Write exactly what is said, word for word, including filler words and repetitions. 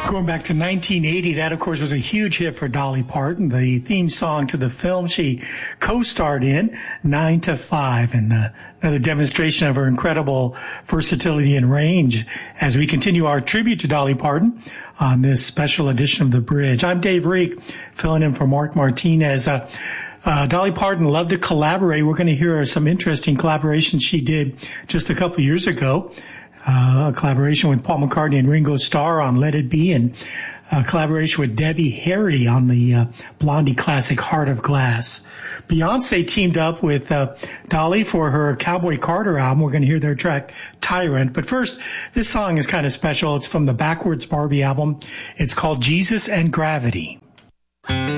Going back to nineteen eighty, that, of course, was a huge hit for Dolly Parton, the theme song to the film she co-starred in, Nine to Five, and uh, another demonstration of her incredible versatility and range as we continue our tribute to Dolly Parton on this special edition of The Bridge. I'm Dave Reek, filling in for Mark Martinez. Uh, Uh, Dolly Parton loved to collaborate. We're going to hear some interesting collaborations she did just a couple years ago. Uh, a collaboration with Paul McCartney and Ringo Starr on Let It Be, and a collaboration with Debbie Harry on the uh, Blondie classic Heart of Glass. Beyonce teamed up with uh, Dolly for her Cowboy Carter album. We're going to hear their track Tyrant. But first, this song is kind of special. It's from the Backwards Barbie album. It's called Jesus and Gravity.